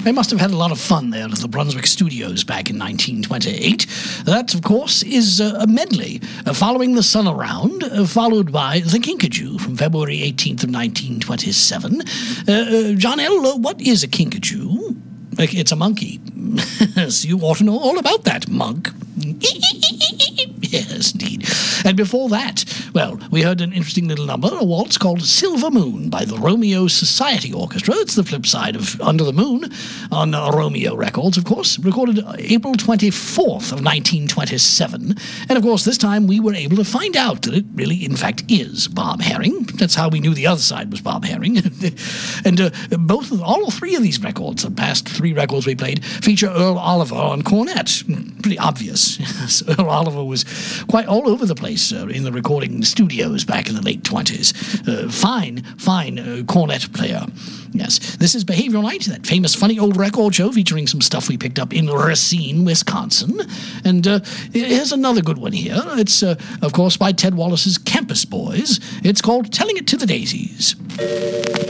They must have had a lot of fun there at the Brunswick Studios back in 1928. That, of course, is a medley following the Sun Around, followed by The Kinkajou from February 18th of 1927. John L., what is a kinkajou? It's a monkey. Yes, you ought to know all about that, monk. Yes, indeed. And before that, well, we heard an interesting little number, a waltz called Silver Moon by the Romeo Society Orchestra. It's the flip side of Under the Moon on Romeo Records, of course, recorded April 24th of 1927. And, of course, this time we were able to find out that it really, in fact, is Bob Herring. That's how we knew the other side was Bob Herring. And all three of these records, the past three records we played, feature Earl Oliver on cornet. Pretty obvious. Yes, Earl Oliver was quite all over the place in the recording studios back in the late 20s. Fine cornet player. Yes, this is Behavioral Night, that famous funny old record show featuring some stuff we picked up in Racine, Wisconsin. And here's another good one here. It's, of course, by Ted Wallace's Campus Boys. It's called Telling It to the Daisies.